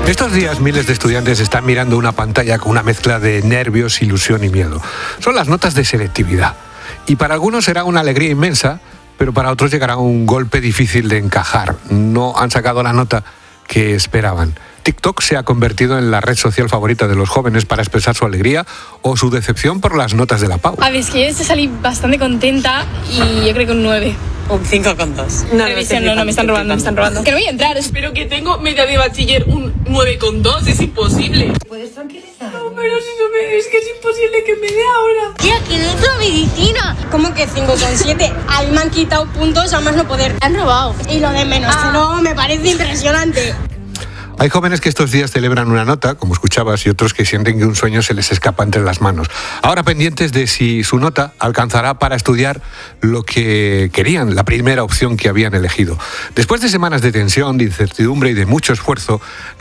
Estos días miles de estudiantes están mirando una pantalla con una mezcla de nervios, ilusión y miedo. Son las notas de selectividad. Y para algunos será una alegría inmensa, pero para otros llegará un golpe difícil de encajar. No han sacado la nota que esperaban. TikTok se ha convertido en la red social favorita de los jóvenes para expresar su alegría o su decepción por las notas de la Pau. A ver, es que yo salí bastante contenta y yo creo que un 9. Un 5,2. No, me están robando. Que no voy a entrar. Pero que tengo media de bachiller un 9,2, es imposible. ¿Puedes tranquilizar? No, pero si no me... Es que es imposible que me dé ahora. Tía, que no es la medicina. ¿Cómo que 5,7? A mí me han quitado puntos a más no poder. Me han robado. Y lo de menos. No, me parece impresionante. Hay jóvenes que estos días celebran una nota, como escuchabas, y otros que sienten que un sueño se les escapa entre las manos. Ahora pendientes de si su nota alcanzará para estudiar lo que querían, la primera opción que habían elegido. Después de semanas de tensión, de incertidumbre y de mucho esfuerzo,